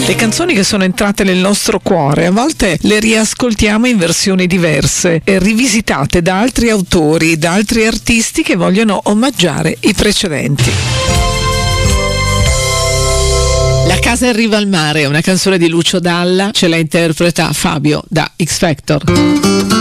Le canzoni che sono entrate nel nostro cuore a volte le riascoltiamo in versioni diverse e rivisitate da altri autori, da altri artisti che vogliono omaggiare i precedenti. La casa in riva al mare è una canzone di Lucio Dalla, ce la interpreta Fabio da X Factor.